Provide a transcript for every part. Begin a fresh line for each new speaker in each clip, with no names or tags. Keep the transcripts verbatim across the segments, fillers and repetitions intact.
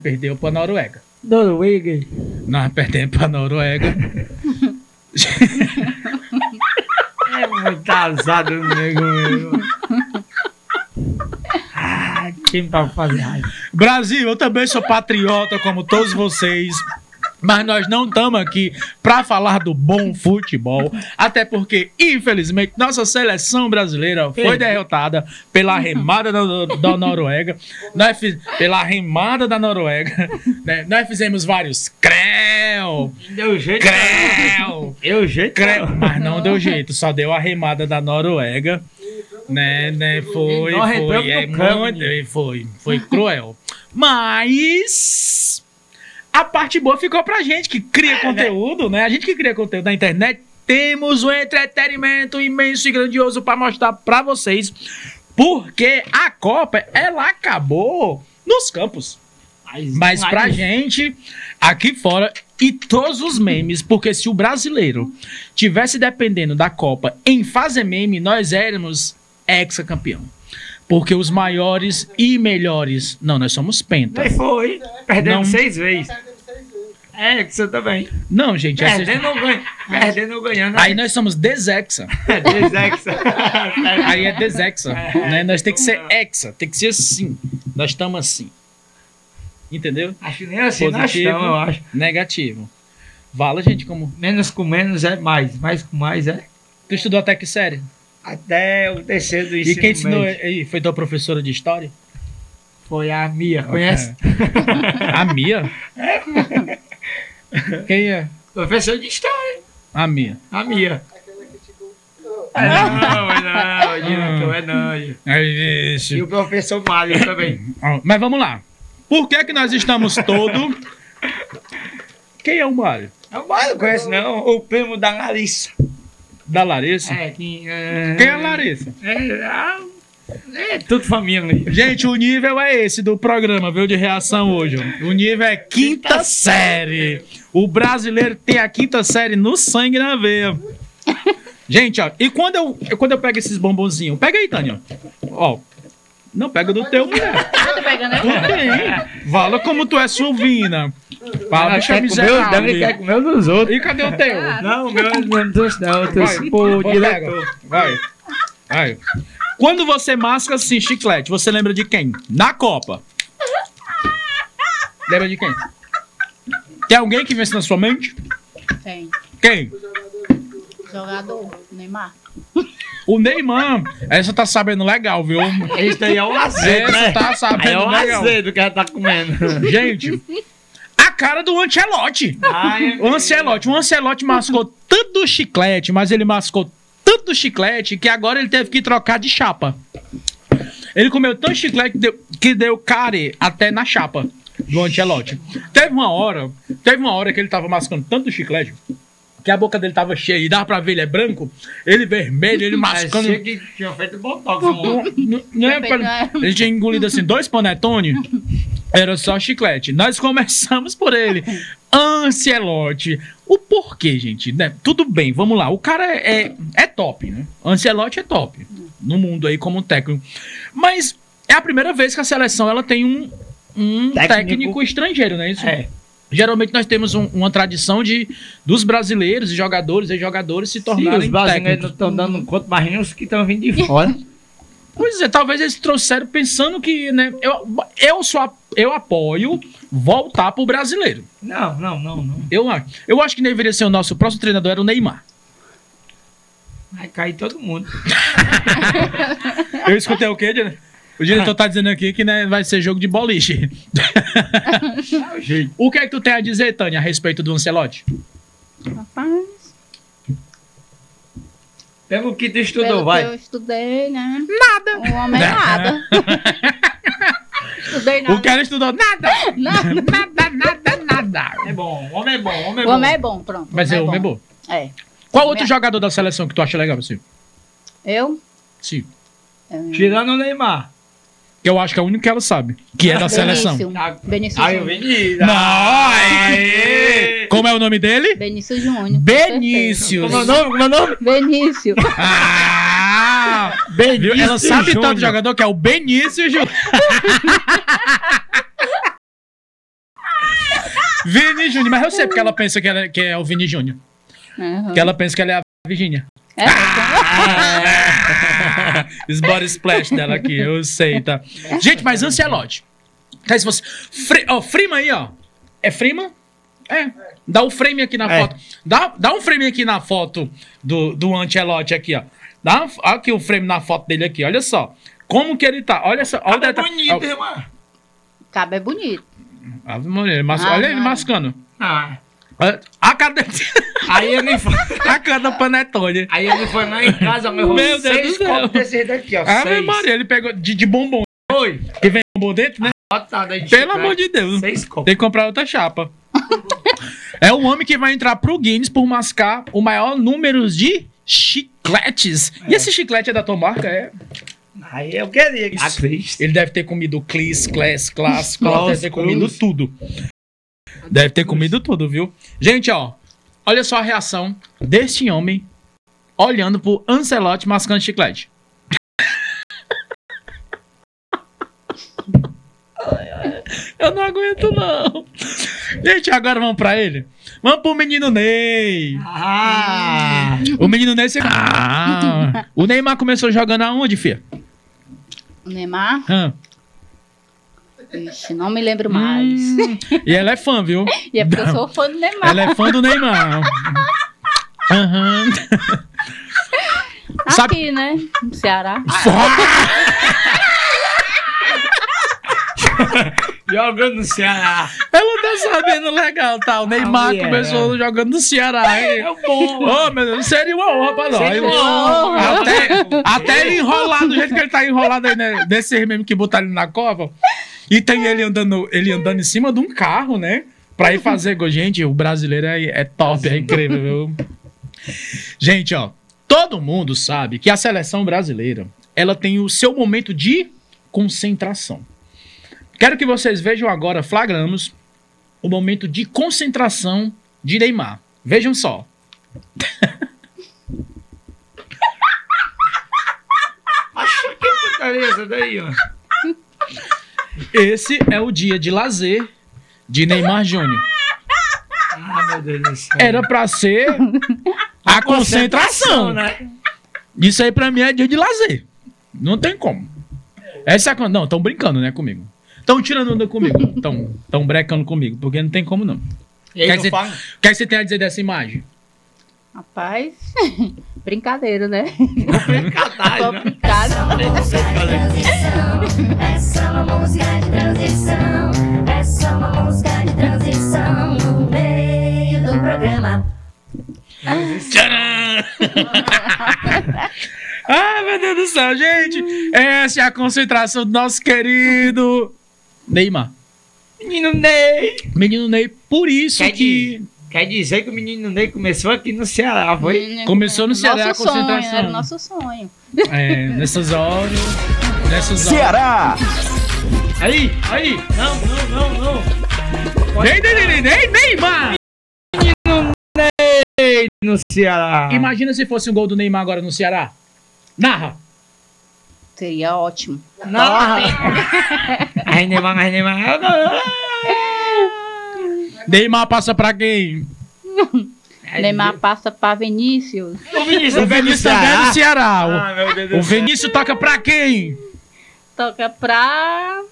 Perdeu pra Noruega.
Noruega.
Nós perdemos pra Noruega.
É muito azado o nego mesmo. Ah, time pra fazer raiva.
Brasil, eu também sou patriota como todos vocês. Mas nós não estamos aqui para falar do bom futebol. Até porque, infelizmente, nossa seleção brasileira foi derrotada pela remada da, da Noruega. Nós fiz, pela remada da Noruega. Né? Nós fizemos vários creu.
Deu jeito.
Creu.
Deu jeito.
Creu. Mas não deu jeito. Só deu a remada da Noruega. Né, né? Foi,
Nós
foi.
entramos
É
no campo,
muito, foi, foi cruel. Mas... a parte boa ficou pra gente, que cria é, conteúdo, né? né? A gente que cria conteúdo na internet, temos um entretenimento imenso e grandioso pra mostrar pra vocês. Porque a Copa, ela acabou nos campos. Mas, Mas pra gente, aqui fora, e todos os memes, porque se o brasileiro tivesse dependendo da Copa em fazer meme, nós éramos ex-campeão. Porque os maiores e melhores... não, nós somos penta.
Aí foi. Perdendo
não...
seis vezes. É, que você também.
Não, gente.
Perdendo ou ganhando. Perdendo ou ganhando.
Aí nós somos desexa.
Desexa.
Aí é desexa. Né? Nós tem que ser hexa. Tem que ser assim. Nós estamos assim. Entendeu?
Acho que nem assim nós
Positivo,
estamos, eu acho.
Negativo. Vala, gente, como...
menos com menos é mais. Mais com mais é...
Tu estudou até que série?
Até o terceiro do ensino
E quem ensinou
médio.
aí? Foi tua professora de história?
Foi a Mia, conhece?
A Mia? Quem é?
Professor de história.
A Mia.
A Mia. É não, é não, diretor, é não.
É isso.
E o professor Mário também.
Mas vamos lá. Por que que nós estamos todos... Quem é o Mário?
É o Mário, conhece não? O primo da Larissa.
Da Larissa?
É, quem é...
Quem é a Larissa?
É, ah, é tudo família.
Gente, o nível é esse do programa, viu, de reação hoje. O nível é quinta série. O brasileiro tem a quinta série no sangue na veia. Gente, ó, e quando eu, quando eu pego esses bombonzinhos? Pega aí, Tânia. Ó, não pega do teu, mulher.
Ah, tô pegando aqui.
Tu tem. Fala como tu é suvina. Fala, bicha
quer comer, os- deve quer
miserável.
comer o dos outros.
E cadê o teu?
Não, o meu não trouxe não, eu trouxe
Vai,
pro
pô,
diretor.
pega. Vai, vai. Quando você masca assim, chiclete, você lembra de quem? Na Copa. Lembra de quem? Tem alguém que vem na sua mente?
Tem.
Quem?
Jogador, Neymar.
O Neymar. Essa tá sabendo legal, viu?
Esse daí é o azedo,
Essa
né?
tá
Aí é
sabendo
o
legal.
azedo que ela tá comendo.
Gente, a cara do Ancelotti.
Ai,
O Ancelotti. O Ancelotti mascou tanto chiclete, mas ele mascou tanto chiclete que agora ele teve que trocar de chapa. Ele comeu tanto chiclete que deu, que deu care até na chapa do Ancelotti. Teve uma hora, teve uma hora que ele tava mascando tanto chiclete que a boca dele tava cheia e dava pra ver ele é branco, ele vermelho, ele mascando.
Achei que tinha feito botox.
Não, não, não é pra- ele tinha engolido assim dois panetone, era só chiclete. Nós começamos por ele. Ancelotti. O porquê, gente? Né? Tudo bem, vamos lá. O cara é, é, é top, né? Ancelotti é top no mundo aí como técnico. Mas é a primeira vez que a seleção ela tem um, um técnico.
Técnico.
estrangeiro, né? Isso.
É.
Geralmente nós temos um- uma tradição de dos brasileiros e jogadores e jogadores se
Sim,
tornarem
os brasileiros não
técnicos.
estão dando conta, mas nem os que estão vindo de fora.
Pois é, talvez eles trouxeram pensando que, né? Eu, eu, só, eu apoio voltar pro brasileiro.
Não, não, não, não.
Eu, acho- eu acho que deveria ser o nosso próximo treinador, era o Neymar.
Vai cair todo mundo.
Eu escutei o quê, Diretor? O diretor tá dizendo aqui que né, vai ser jogo de boliche.
É o jeito.
O que é que tu tem a dizer, Tânia, a respeito do Ancelotti?
Rapaz,
Pelo que tu estudou,
pelo
vai.
que eu estudei, né? Nada. O homem é nada. Estudei nada.
O cara estudou nada,
Nada.
nada, nada, nada.
É bom, o homem é bom, o homem é
O
bom.
homem é bom, pronto.
Mas é o homem é bom.
É.
Qual outro
Homem é-
jogador da seleção que tu acha legal, assim?
Eu?
Sim.
Eu-
Tirando o Neymar.
Que eu acho que é o único que ela sabe. Que é da seleção.
Benício.
Ah,
Benício
Aí o
Júnior.
Vinícius.
Não,
Aê!
Como é o nome dele?
Benício Júnior. com
Benícius.
Como é o nome? Como é o nome?
certeza. Benício.
Ah!
Benício
Ela sabe tanto
Júnior.
jogador que é o Benício Júnior. Vini Júnior. Mas eu sei porque ela pensa que, ela, que é o Vini Júnior.
Uhum.
Que ela pensa que ela é a Virgínia.
É,
Ah, Os body splash dela aqui, eu sei, tá? Gente, mas Ancelotti. Tá, se você... Fre... Ó, Freeman aí, ó. É Freeman? É. Dá o frame aqui na
É.
foto. Dá, dá um frame aqui na foto do, do Ancelotti aqui, ó. Dá um- aqui o frame na foto dele aqui, olha só. Como que ele tá. Olha só. Olha o
Tá
detalhe.
bonito,
Ó,
irmão.
Cabo é bonito.
Ave Maria, ele mas-
Ah,
olha ele
não.
mascando.
Ah,
Olha a cara dele.
aí ele foi,
A cara do Panetone.
aí ele foi lá em casa, meu
Meu Deus
seis
do céu.
copos desse daqui, ó.
Ave
seis.
Maria, ele pegou de, de bombom.
Foi.
Que vem bombom dentro, né?
Botada de
Pelo
chiclete.
amor de Deus.
Seis copos.
Tem que comprar outra chapa. É o homem que vai entrar pro Guinness por mascar o maior número de chicletes. E esse chiclete é da tua marca? É.
Aí eu queria.
Isso.
Atriz.
Ele deve ter comido Clis, Class, Class, Class,
Class,
deve ter comido
Cruz.
tudo. Deve ter comido tudo, viu? Gente, ó. Olha só a reação deste homem olhando pro Ancelotti mascando chiclete. Eu não aguento, não. Gente, agora vamos pra ele. Vamos pro menino Ney.
Ah.
O menino Ney... Você... Ah, o Neymar começou jogando aonde, filha?
O Neymar,
Hã?
ixi, não me lembro mais.
Hum, e ela é fã, viu?
E é porque eu sou fã do Neymar.
Ela é fã do Neymar. Aham.
Aqui,
Sabe-
né? No Ceará.
Jogando no Ceará.
Ela tá sabendo legal, tá? O Neymar
mulher.
começou jogando no Ceará. hein?
É bom.
Ô, meu Deus, seria uma honra pra nós.
Seria
viu?
uma honra.
Até, até ele enrolar do jeito que ele tá enrolado aí, né? Desse aí mesmo que botaram ele na cova. E tem ele andando, ele andando em cima de um carro, né? Pra ir fazer gol. Gente, o brasileiro é, é top, é incrível, viu? Gente, ó. Todo mundo sabe que a seleção brasileira, ela tem o seu momento de concentração. Quero que vocês vejam agora, flagramos, o momento de concentração de Neymar. Vejam só.
Acho que putaria essa daí, ó.
Esse é o dia de lazer de Neymar Júnior.
Ah, meu Deus do céu.
Era pra ser a concentração.
né?
Isso aí pra mim é dia de lazer. Não tem como. Essa é a... Não, estão brincando, né, comigo. Estão tirando onda comigo. Estão tão brecando comigo, porque não tem como não.
E aí
Quer
não
dizer-
fala?
O que é que você tem a dizer dessa imagem?
Rapaz, brincadeira, né?
Brincadeira,
Só
né?
brincadeira.
É só uma música de transição. É só uma música de transição no meio do programa.
Tcharam! Ai, meu Deus do céu, gente. Essa é a concentração do nosso querido Neymar.
Menino Ney.
Menino Ney, por isso
Quer
que...
Quer dizer que o menino Ney começou aqui no Ceará, foi?
Começou no Ceará
Nosso
a concentração.
sonho, era o nosso sonho.
É, nessas horas... Nessas horas...
Ceará!
Aí, aí. Não, não, não, não.
Ney, Ney, Ney, Ney, Neymar!
Ney no Ceará.
Imagina se fosse um gol do Neymar agora no Ceará. Narra.
Seria ótimo.
Não. Aí, Neymar, aí, Neymar.
Neymar passa pra quem?
Neymar passa pra Vinícius.
O Vinícius,
O Vinícius também é do Ceará. O-
Ah, meu Deus do
O
céu.
Vinícius toca pra quem?
Toca pra...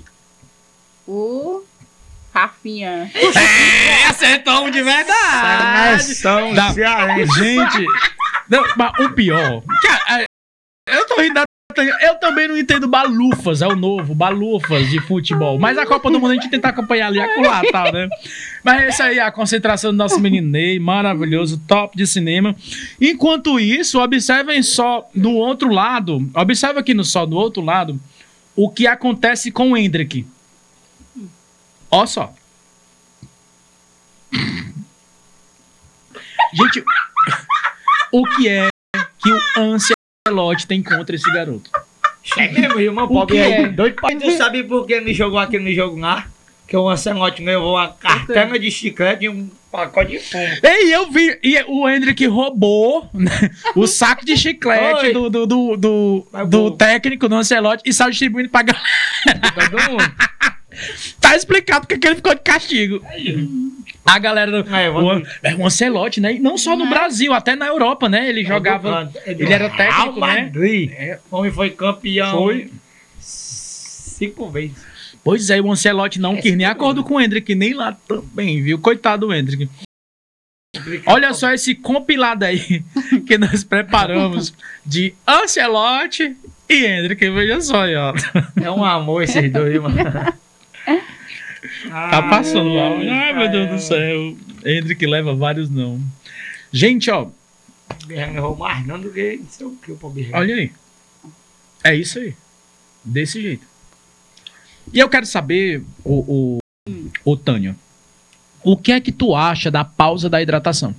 O... Rafinha.
É, acertou um de verdade.
Seleção
Da-
cearense.
Gente, não, mas o pior... Cara, eu tô rindo da... Eu também não entendo balufas, é o novo, balufas de futebol. Mas a Copa do Mundo a gente tenta acompanhar ali, acolá, tal, né? Mas essa aí é a concentração do nosso menino Ney, maravilhoso, top de cinema. Enquanto isso, observem só do outro lado, observa aqui no só do outro lado, o que acontece com o Hendrick. Ó só. Gente, o que é que o Ancelotti tem contra esse garoto?
É mesmo, irmão,
O
pobre
que
aí.
é?
Doido pra... Tu sabe por que ele jogou aqui no jogo lá? Que o Ancelotti levou uma cartela de chiclete e um pacote de fumo.
Ei, eu vi. E o Hendrick roubou, né, o saco de chiclete
Oi.
do, do, do, do,
Mas
do
bom.
técnico do Ancelotti e saiu distribuindo pra galera.
Todo mundo.
Tá explicado porque que ele ficou de castigo. A galera... do-
É, eu vou-
o, é um Ancelotti, né? E não só no Brasil, até na Europa, né? Ele jogava...
É do
Ele era técnico,
Real
né?
Madrid.
É.
O homem foi campeão
Foi.
cinco vezes.
Pois é, o Ancelotti não quis nem acordo com o Hendrick, nem lá também, viu? Coitado do Hendrick. Olha só esse compilado aí que nós preparamos de Ancelotti e Hendrick. Veja só aí, ó.
É um amor esses dois, mano.
Tá passando mal. Ai, meu Deus do céu. Hendrick leva vários não. Gente, ó,
Guerra errou mais não do que não sei o que o pobre.
olha aí. É isso aí. Desse jeito. E eu quero saber, o, o, o Tânio, o que é que tu acha da pausa da hidratação?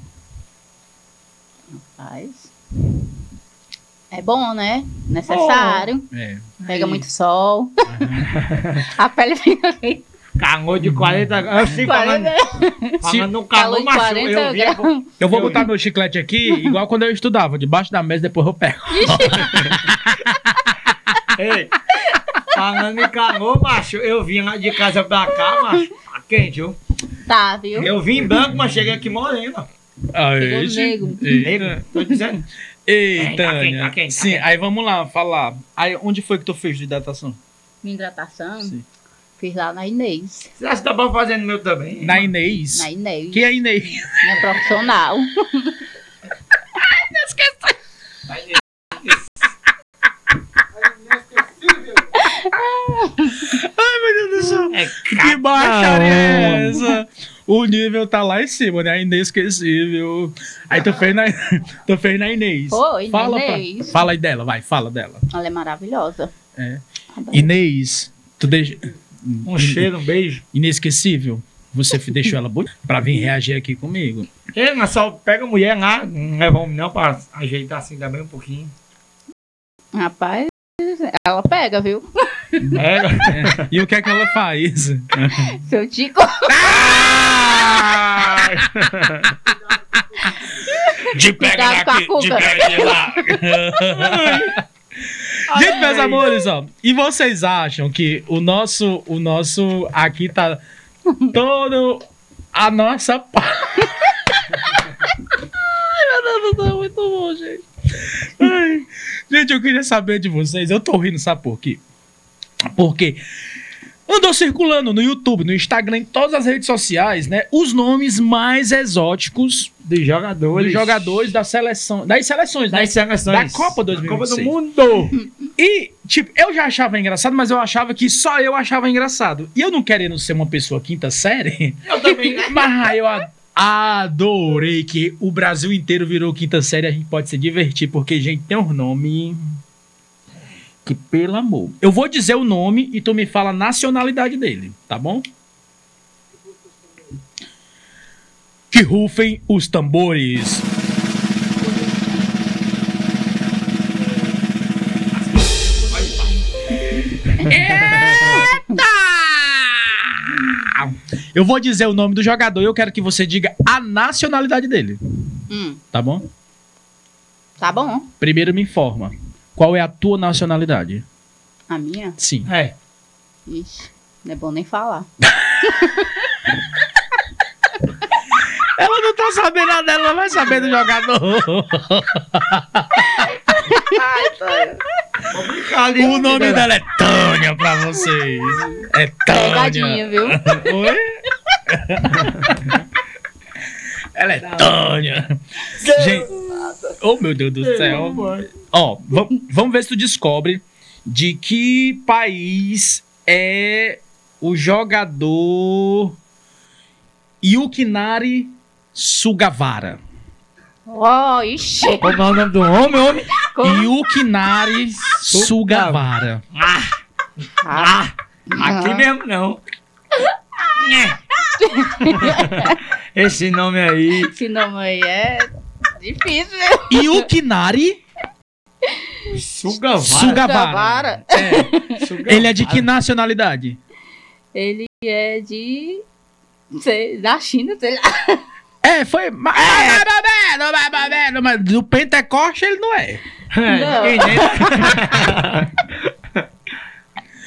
Rapaz. É bom, né? Necessário.
É.
Pega muito sol. A pele fica bem.
Cangou de quarenta graus. Assim, falando,
quarenta
falando no
Calor
calor,
de
macho.
quarenta
Eu vi.
graus.
Eu vou
Eu
botar
vi.
meu chiclete aqui, igual quando eu estudava, debaixo da mesa, depois eu pego.
Ei, falando em calor, macho, eu vim lá de casa pra cá, macho. Tá quente, viu?
Tá, viu?
Eu vim branco, mas cheguei aqui moreno.
Aí,
Chegou nego.
Nego, tô dizendo.
Ei,
Tá quente,
Tânia.
tá quente, tá
Sim,
quente.
aí vamos lá falar. Aí, onde foi que tu fez de hidratação?
Minha hidratação,
Sim.
fiz lá na Inês.
Você acha que tá bom fazendo meu também?
Na Inês.
Na Inês.
Que é Inês?
Minha profissional.
Ai, meu Deus do céu.
É
Que baixaria é essa? O nível tá lá em cima, né? Inesquecível. Aí tu fez na, tu fez na Inês.
Foi, na
fala pra-
Inês.
fala aí dela, vai, fala dela.
Ela é maravilhosa.
É. Inês, tu deixa...
Um cheiro, um beijo.
Inesquecível. Você f- deixou ela bonita pra vir reagir aqui comigo.
Ei, mas só pega a mulher lá, não leva homem não pra ajeitar assim também um pouquinho.
Rapaz, ela pega, viu?
Pega.
É. E o que é que ela faz?
Se eu te contar.
De
Cuidado com a cuca.
pega lá. Gente, meus amores, ó. E vocês acham que o nosso, o nosso aqui tá todo a nossa parte. Ai, meu Deus do céu, muito bom, gente. Ai. Gente, eu queria saber de vocês. Eu tô rindo, sabe por quê? Porque andou circulando no YouTube, no Instagram, em todas as redes sociais, né? Os nomes mais exóticos
De jogadores.
dos jogadores da seleção, das seleções, né?
Das seleções.
Da Copa dois mil e vinte e seis.
Copa do Mundo.
E, tipo, eu já achava engraçado, mas eu achava que só eu achava engraçado. E eu não querendo ser uma pessoa quinta série,
Eu também.
mas eu a- adorei que o Brasil inteiro virou quinta série. A gente pode se divertir, porque, gente, tem um nome que, pelo amor... Eu vou dizer o nome e tu me fala a nacionalidade dele, tá bom? Que rufem os tambores. Eu vou dizer o nome do jogador e eu quero que você diga a nacionalidade dele,
Hum,
tá bom?
tá bom.
Primeiro me informa. Qual é a tua nacionalidade?
A minha?
Sim.
É.
Ixi, não é bom nem falar.
Ela não tá sabendo nada dela, ela vai saber do jogador.
Complicado,
O nome dela é Tânia pra vocês. É Tânia.
Pegadinha, viu?
Oi? Ela é Tânia. Gente, oh meu Deus do céu. Ó, vam- vamos ver se tu descobre de que país é o jogador Yukinari Sugawara.
Ó, ixi.
Como é o nome do homem, homem?
Como?
Yukinari Sugawara.
Ah,
Ah,
aqui mesmo não. Esse nome aí.
esse nome aí é difícil.
Yukinari
Sugavara.
Sugawara. É.
Sugavara.
Ele é de que nacionalidade?
Ele é de. Sei, da China, sei lá.
É, foi. Mas, é. mas do Pentecoste ele não é.
É,
Não.
quem nem-